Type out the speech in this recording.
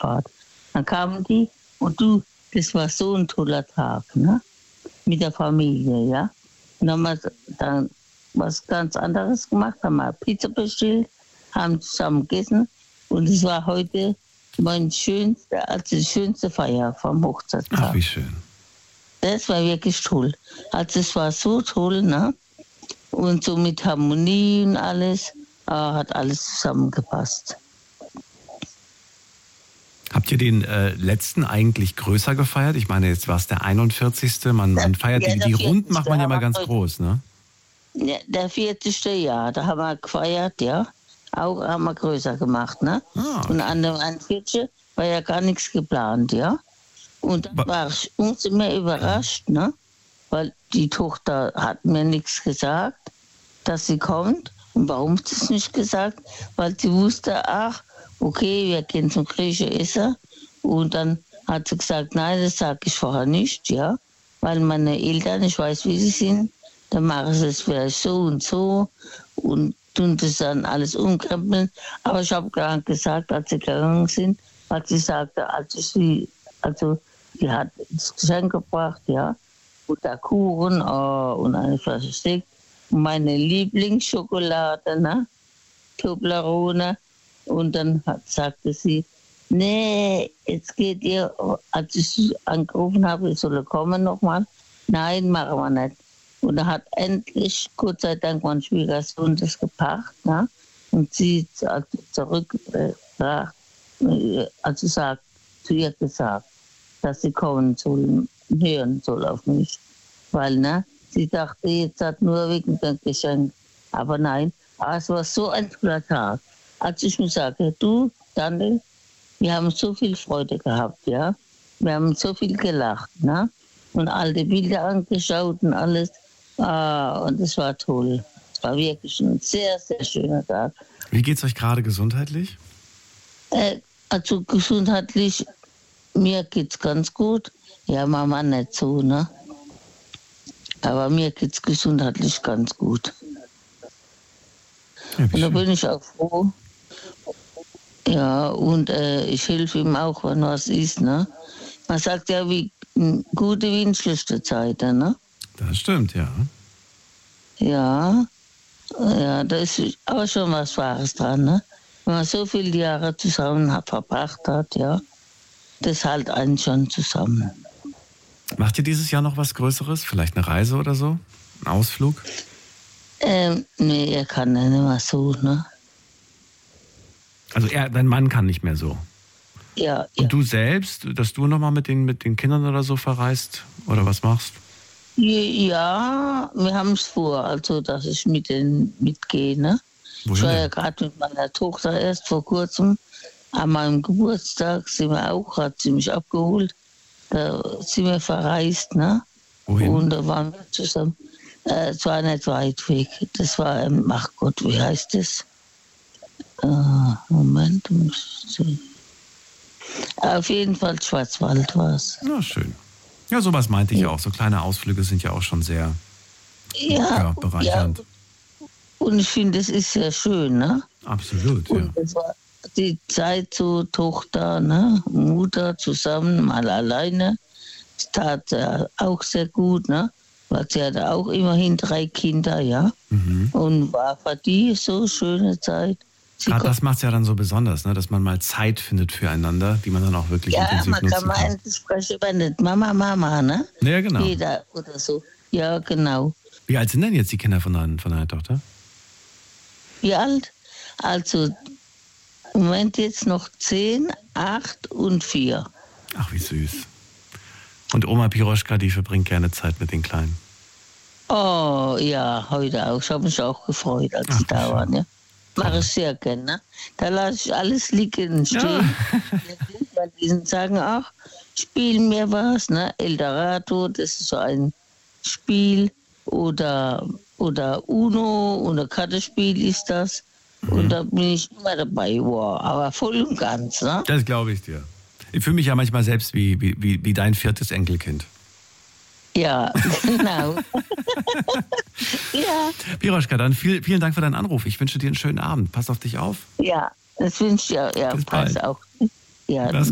Ausfahrt. Dann kamen die und das war so ein toller Tag, ne? Mit der Familie, ja. Und dann haben wir dann was ganz anderes gemacht, haben wir Pizza bestellt, haben zusammen gegessen und es war heute die schönste Feier vom Hochzeitstag. Ach, wie schön. Das war wirklich toll. Also es war so toll, ne? Und so mit Harmonie und alles, hat alles zusammengepasst. Habt ihr den letzten eigentlich größer gefeiert? Ich meine, jetzt war es der 41. Man feiert die Runden macht man ja mal ganz groß, ne? Ja, der 40. Jahr, da haben wir gefeiert, ja. Auch haben wir größer gemacht, ne? Okay. Und an dem 41. war ja gar nichts geplant, ja. Und da war ich uns immer überrascht, ne? Weil die Tochter hat mir nichts gesagt, dass sie kommt. Und warum hat sie es nicht gesagt? Weil sie wusste, ach, okay, wir gehen zum griechischen Essen. Und dann hat sie gesagt, nein, das sage ich vorher nicht, ja. Weil meine Eltern, ich weiß, wie sie sind, dann machen sie es vielleicht so und tun das dann alles umkrempeln. Aber ich habe gar nicht gesagt, als sie gegangen sind, weil sie sagte, sie hat das Geschenk gebracht, ja, und der Kuchen und eine Flasche Sekt und meine Lieblingsschokolade, ne, Toblerone. Und dann sagte sie, nee, jetzt geht ihr, als ich angerufen habe, ich solle kommen nochmal. Nein, machen wir nicht. Und da hat endlich, Gott sei Dank, mein Schwiegersohn das gepackt, ne? Und sie zurückgebracht, also zu ihr gesagt, dass sie kommen soll, hören soll auf mich. Weil, ne, sie dachte, jetzt hat nur wegen dem Geschenk. Aber nein, es war so ein toller Tag. Als ich mir sage, du, Daniel, wir haben so viel Freude gehabt, ja. Wir haben so viel gelacht, ne? Und alte Bilder angeschaut und alles. Und es war toll. Es war wirklich ein sehr, sehr schöner Tag. Wie geht's euch gerade gesundheitlich? Also gesundheitlich, mir geht's ganz gut. Ja, Mama nicht so, ne? Aber mir geht's gesundheitlich ganz gut. Ja, und da bin ich auch froh. Ja, und ich helfe ihm auch, wenn was ist, ne? Man sagt ja, wie gute wie in schlechte Zeiten, ne? Das stimmt, ja. Ja, da ist aber schon was Wahres dran, ne? Wenn man so viele Jahre zusammen verbracht hat, ja, das hält einen schon zusammen. Macht ihr dieses Jahr noch was Größeres? Vielleicht eine Reise oder so? Ein Ausflug? Nee, er kann ja nicht mehr so, ne? Also dein Mann kann nicht mehr so? Ja. Und du selbst, dass du nochmal mit den Kindern oder so verreist? Oder was machst? Ja, wir haben es vor, also dass ich mit denen mitgehe, ne? Wohin Ich war denn? ja gerade mit meiner Tochter erst vor kurzem. An meinem Geburtstag sind wir auch, hat sie mich abgeholt. Da sind wir verreist, ne? Wohin? Und da waren wir zusammen. Es war nicht weit weg. Das war, ach Gott, wie heißt das? Moment. Auf jeden Fall Schwarzwald war es. Na, schön. Ja, sowas meinte ich auch. So kleine Ausflüge sind ja auch schon sehr bereichernd. Ja. Und ich finde, es ist sehr schön, ne? Absolut, ja. Und es war die Zeit so, Tochter, ne? Mutter zusammen, mal alleine. Das tat ja auch sehr gut, ne? Weil sie hatte auch immerhin 3 Kinder, ja. Mhm. Und war für die so schöne Zeit. Gerade das macht es ja dann so besonders, ne? Dass man mal Zeit findet füreinander, die man dann auch wirklich intensiv nutzen kann. Ja, man kann mal endlich sprechen, wenn nicht Mama, ne? Ja, genau. Jeder oder so. Ja, genau. Wie alt sind denn jetzt die Kinder von deiner Tochter? Wie alt? Also, im Moment jetzt noch 10, 8 und 4. Ach, wie süß. Und Oma Piroschka, die verbringt gerne Zeit mit den Kleinen. Oh, ja, heute auch. Ich habe mich auch gefreut, als sie da waren, ja. Mache ich sehr gerne. Ne? Da lasse ich alles liegen und stehen. Ja. Weil die sagen auch, spielen mir was, ne? Eldorado, das ist so ein Spiel. Oder Uno oder Kartenspiel ist das. Und da bin ich immer dabei, wow. Aber voll und ganz, ne? Das glaube ich dir. Ich fühle mich ja manchmal selbst wie dein 4. Enkelkind. Ja, genau. Ja. Piroschka, dann vielen Dank für deinen Anruf. Ich wünsche dir einen schönen Abend. Pass auf dich auf. Ja, das wünsche ich ja. Bis Pass bald. auch. Ja.